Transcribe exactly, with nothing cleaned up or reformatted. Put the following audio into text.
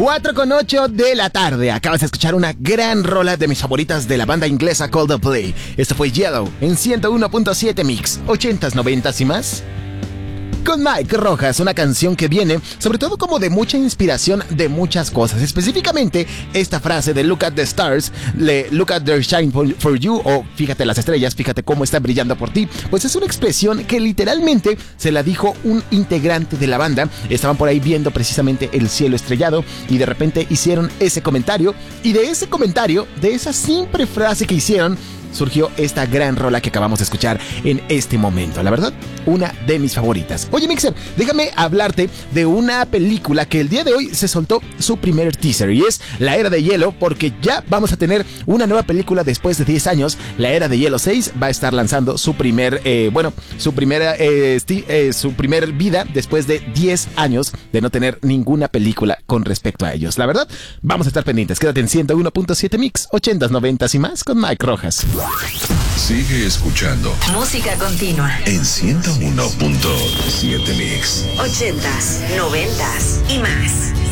cuatro con ocho de la tarde. Acabas de escuchar una gran rola de mis favoritas de la banda inglesa Coldplay. Esto fue Yellow en ciento uno punto siete Mix, ochentas, noventas y más. Con Mike Rojas, una canción que viene sobre todo como de mucha inspiración de muchas cosas. Específicamente esta frase de Look at the stars, le, Look at their shine for, for you, o fíjate las estrellas, fíjate cómo están brillando por ti. Pues es una expresión que literalmente se la dijo un integrante de la banda. Estaban por ahí viendo precisamente el cielo estrellado y de repente hicieron ese comentario, y de ese comentario, de esa simple frase que hicieron, surgió esta gran rola que acabamos de escuchar en este momento. La verdad, una de mis favoritas. Oye, Mixer, déjame hablarte de una película que el día de hoy se soltó su primer teaser, y es La Era de Hielo, porque ya vamos a tener una nueva película después de diez años. La Era de Hielo seis va a estar lanzando su primer, eh, bueno, su primera, eh, sti- eh, su primer vida después de diez años de no tener ninguna película con respecto a ellos. La verdad, vamos a estar pendientes. Quédate en ciento uno punto siete Mix, ochentas, noventas y más con Mike Rojas. Sigue escuchando Música continua en ciento uno punto siete Mix. ochentas, noventas y más.